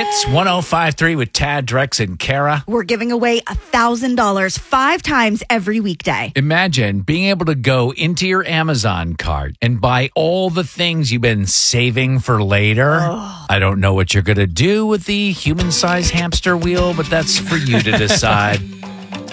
It's 105.3 with Tad, Drex, and Kara. We're giving away $1,000 5 times every weekday. Imagine being able to go into your Amazon cart and buy all the things you've been saving for later. I don't know what you're going to do with the human-sized hamster wheel, but that's for you to decide.